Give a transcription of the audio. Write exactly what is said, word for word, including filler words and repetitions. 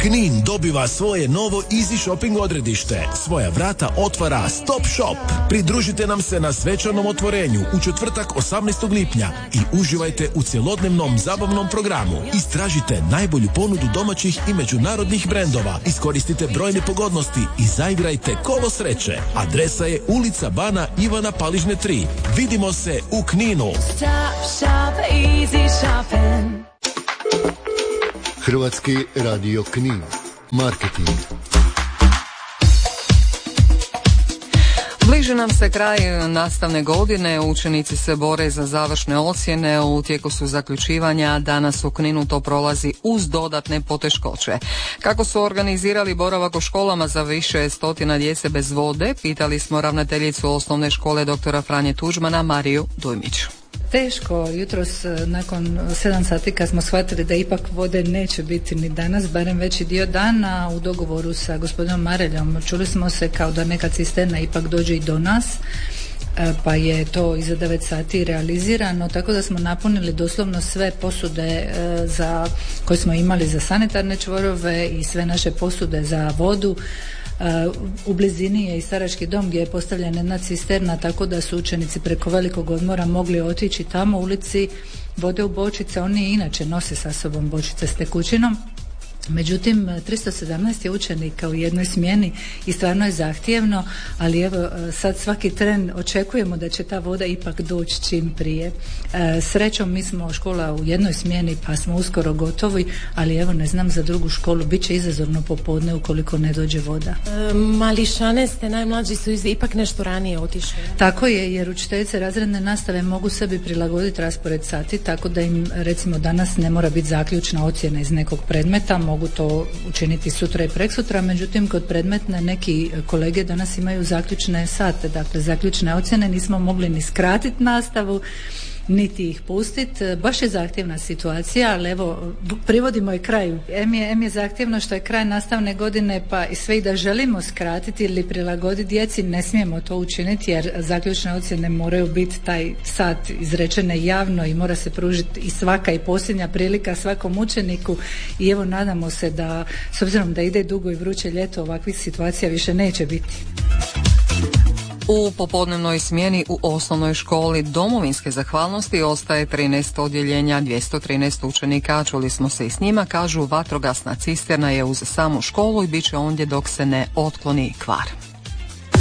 Knin dobiva svoje novo Easy Shopping odredište. Svoja vrata otvara Stop Shop. Pridružite nam se na svečanom otvorenju u četvrtak osamnaestog lipnja i uživajte u cjelodnevnom zabavnom programu. Istražite najbolju ponudu domaćih i međunarodnih brendova. Iskoristite brojne pogodnosti i zaigrajte kolo sreće. Adresa je ulica Bana Ivana Paližne tri. Vidimo se u Kninu. Stop shop, easy shopping. Hrvatski radio Knin. Marketing. Bliži nam se kraj nastavne godine, učenici se bore za završne ocjene, u tijeku su zaključivanja, danas u Kninu to prolazi uz dodatne poteškoće. Kako su organizirali boravak u školama za više stotina djece bez vode, pitali smo ravnateljicu osnovne škole doktora Franje Tuđmana Mariju Dujmić. Teško, jutros nakon sedam sati kad smo shvatili da ipak vode neće biti ni danas, barem veći dio dana, u dogovoru sa gospodinom Mareljom čuli smo se kao da neka cisterna ipak dođe i do nas, pa je to iza devet sati realizirano, tako da smo napunili doslovno sve posude za, koje smo imali za sanitarne čvorove i sve naše posude za vodu. U blizini je i starački dom gdje je postavljena jedna cisterna, tako da su učenici preko velikog odmora mogli otići tamo u ulici, vode u bočice. Oni inače nose sa sobom bočice s tekućinom. Međutim, tristo sedamnaest je učenika u jednoj smjeni i stvarno je zahtjevno, ali evo sad svaki tren očekujemo da će ta voda ipak doći čim prije. E, srećom mi smo škola u jednoj smjeni pa smo uskoro gotovi, ali evo ne znam za drugu školu, bit će izazovno popodne ukoliko ne dođe voda. E, mališane ste, najmlađi su ipak nešto ranije otišli. Tako je, jer učiteljice razredne nastave mogu sebi prilagoditi raspored sati, tako da im recimo danas ne mora biti zaključna ocjena iz nekog predmeta, mogu to učiniti sutra i preksutra, međutim kod predmetne neki kolege danas imaju zaključne sate, dakle zaključne ocjene, nismo mogli ni skratiti nastavu niti ih pustiti. Baš je zahtjevna situacija, ali evo privodimo i kraju. Em je, em je zahtjevno što je kraj nastavne godine, pa i sve i da želimo skratiti ili prilagoditi djeci, ne smijemo to učiniti jer zaključne ocjene moraju biti taj sat izrečene javno i mora se pružiti i svaka i posljednja prilika svakom učeniku i evo nadamo se da, s obzirom da ide dugo i vruće ljeto, ovakvih situacija više neće biti. U popodnevnoj smjeni u osnovnoj školi domovinske zahvalnosti ostaje trinaest odjeljenja, dvjesto trinaest učenika, čuli smo se i s njima, kažu vatrogasna cisterna je uz samu školu i bit će ondje dok se ne otkloni kvar.